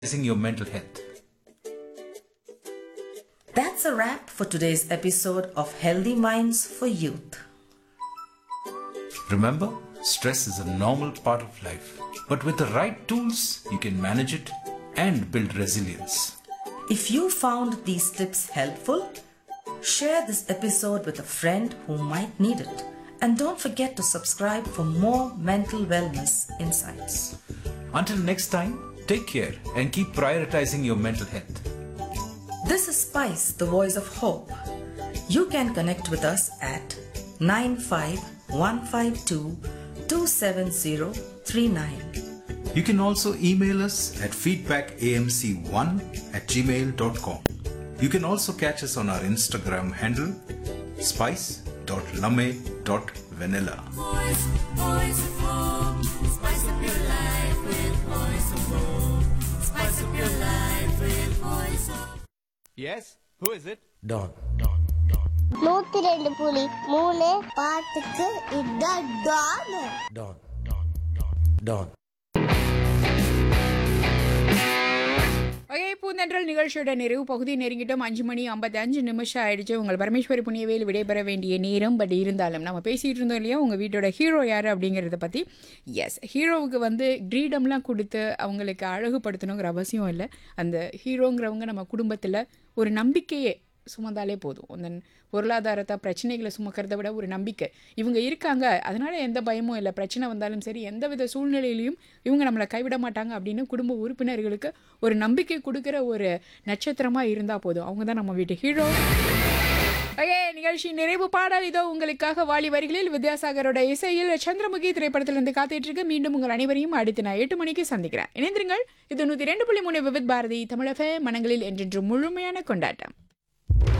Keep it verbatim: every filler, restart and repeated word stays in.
your mental health. That's a wrap for today's episode of Healthy Minds for Youth. Remember, stress is a normal part of life, but with the right tools, you can manage it and build resilience. If you found these tips helpful, share this episode with a friend who might need it. And don't forget to subscribe for more mental wellness insights. Until next time, take care and keep prioritizing your mental health. This is Spice, the voice of hope. You can connect with us at nine five one five two two seven zero three nine. You can also email us at feedback a m c one at gmail dot com. You can also catch us on our Instagram handle spice dot lame dot vanilla. Voice, voice of hope. Spice up your life with voice of hope. Spice up your life with voice of hope. Yes, who is it? Don. நூத்தி ரெண்டு புலி மூணு பாட்டுக்கு இதான் Don. Don. Don. Okay, பூந்தென்றல் நிகழ்ச்சியோட நிறைவு பகுதி நெருங்கிட்டோம். அஞ்சு மணி ஐம்பத்தி அஞ்சு நிமிஷம் ஆயிடுச்சு. உங்கள் பரமேஸ்வரி புண்ணியவேல் விடைபெற வேண்டிய நேரம். பட் இருந்தாலும் நம்ம பேசிகிட்டு இருந்தோம் இல்லையா, உங்கள் வீட்டோட ஹீரோ யார் அப்படிங்கிறத பற்றி. எஸ், ஹீரோவுக்கு வந்து கிரீடம்லாம் கொடுத்து அவங்களுக்கு அழகுபடுத்தணுங்கிற அவசியம் இல்லை. அந்த ஹீரோங்கிறவங்க நம்ம குடும்பத்தில் ஒரு நம்பிக்கையே சுமந்தாலே போதும். அந்த பொருளாதாரத்தை பிரச்சனைகளை சுமக்கிறத விட ஒரு நம்பிக்கை இவங்க இருக்காங்க, அதனால் எந்த பயமும் இல்லை, பிரச்சனை வந்தாலும் சரி எந்த வித சூழ்நிலையிலையும் இவங்க நம்மளை கைவிட மாட்டாங்க அப்படின்னு குடும்ப உறுப்பினர்களுக்கு ஒரு நம்பிக்கை கொடுக்குற ஒரு நட்சத்திரமாக இருந்தால் போதும். அவங்க தான் நம்ம வீட்டு ஹீரோ. ஓகே, நிகழ்ச்சி நிறைவு பாடல் இதோ உங்களுக்காக. வாலி வரிகளில் வித்யாசாகரோட இசையில் சந்திரமுகி திரைப்படத்திலிருந்து காத்துட்டு இருக்கு. மீண்டும் உங்கள் அனைவரையும் அடுத்து நான் எட்டு மணிக்கு சந்திக்கிறேன். இணைந்திருங்கள். இது நூற்றி ரெண்டு புள்ளி மூணு விவித் பாரதி தமிழக மனங்களில் என்றென்று முழுமையான கொண்டாட்டம்.